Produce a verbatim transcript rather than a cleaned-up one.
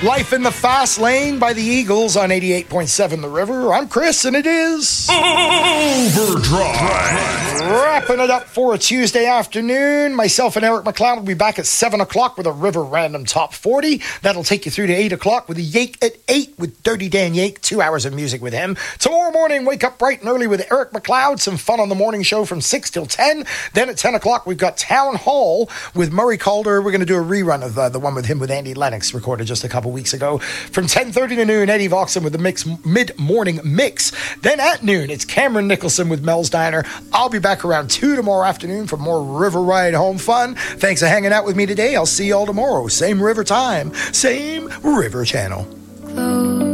Life in the Fast Lane by the Eagles on eighty-eight point seven The River. I'm Chris, and it is Overdrive. Wrapping it up for a Tuesday afternoon. Myself and Eric McLeod will be back at seven o'clock with a River Random Top forty. That'll take you through to eight o'clock with a Yake at eight with Dirty Dan Yake. Two hours of music with him. Tomorrow morning, wake up bright and early with Eric McLeod. Some fun on the morning show from six till ten. Then at ten o'clock, we've got Town Hall with Murray Calder. We're going to do a rerun of uh, the one with him with Andy Lennox, recorded just a couple weeks ago. From ten thirty to noon, Eddie Voxon with the mix mid-morning mix. Then at noon, it's Cameron Nicholson with Mel's Diner. I'll be back around two tomorrow afternoon for more River Ride Home fun. Thanks for hanging out with me today. I'll see you all tomorrow. Same river time, same river channel.